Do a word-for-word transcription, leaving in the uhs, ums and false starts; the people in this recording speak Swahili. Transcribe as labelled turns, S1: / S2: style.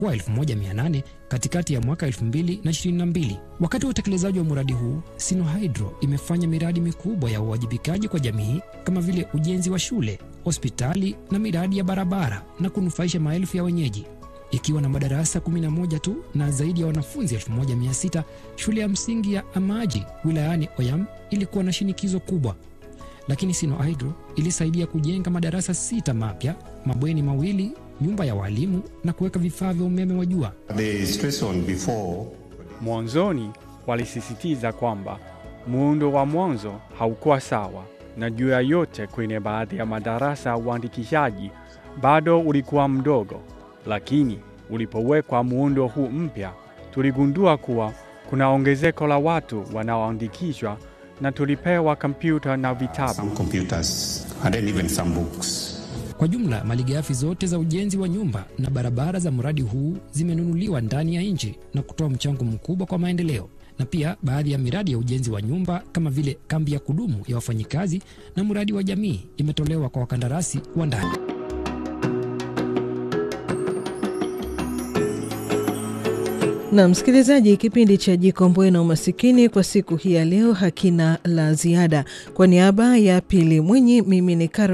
S1: kwa elfu moja mia nane katikati ya mwaka elfu mbili ishirini na mbili. Wakati wa utekelezaji wa mradi huu, Sinohydro imefanya miradi mikubwa ya uwajibikaji kwa jamii kama vile ujenzi wa shule, hospitali na miradi ya barabara na kunufaisha maelfu ya wenyeji. Ikiwa na madarasa kumi na moja tu na zaidi ya wanafunzi elfu moja mia sita, shule ya msingi ya Amaji wilayani Oyam ilikuwa na shinikizo kubwa. Lakini Sinohydro ilisaidia kujenga madarasa sita mapya, mabweni mawili, nyumba ya walimu na kuweka vifaa vya umeme wa jua.
S2: Mwanzoni walisisitiza kwamba muundo wa mwanzo haukuwa sawa, na juu ya yote kwenye baadhi ya madarasa uandikishaji bado ulikuwa mdogo. Lakini ulipowekwa muundo huu mpya, tuligundua kuwa kuna ongezeko la watu wanaoandikishwa na tulipewa kompyuta na vitabu.
S3: Some computers and then even some books.
S1: Kwa jumla, malighafi zote za ujenzi wa nyumba na barabara za mradi huu zimenunuliwa ndani ya nchi na kutoa mchango mkubwa kwa maendeleo. Na pia baadhi ya miradi ya ujenzi wa nyumba kama vile kambi ya kudumu ya wafanyikazi na mradi wa jamii imetolewa kwa wakandarasi wa ndani.
S4: Na msikilizaji, kipindi cha Jikomboe na Umasikini kwa siku hii ya leo hakina la ziada. Kwa niaba ya Pili Mwinyi, mimi ni Karo